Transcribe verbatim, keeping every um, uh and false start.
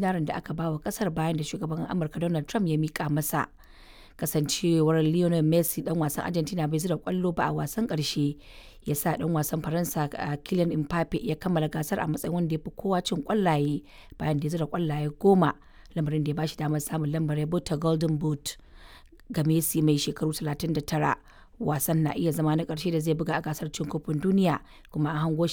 zinarin da aka ba wa kasar bayan da shugaban Amurka Donald Trump ya mika masa. Kasancewar Lionel Messi dan wasan Argentina bai zira kwallo ba a wasan karshe ya sa dan wasan Faransa Kylian Mbappe ya kammala gasar a matsayin wanda ya fi kowa cin kwallaye bayan da ya zira kwallaye goma, lamarin da ya bashi damar samun lambar yabo ta Golden Boot. Ga Messi mai shekaru talatin da tara, wasan na iya zama na ƙarshe da zai buga a gasar cin kofin duniya, kuma an hango shi